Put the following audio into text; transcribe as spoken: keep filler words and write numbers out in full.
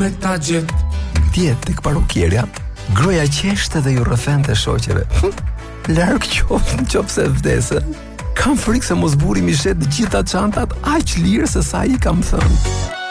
me ta gjet. Dje tek parukierja, groja qeshte dhe ju rrëfente shoqeve. Larg qoftë nëse vdesë. Kam frikë se mos buri mi shet gjitha çantat aq lirë se sa i kam thënë.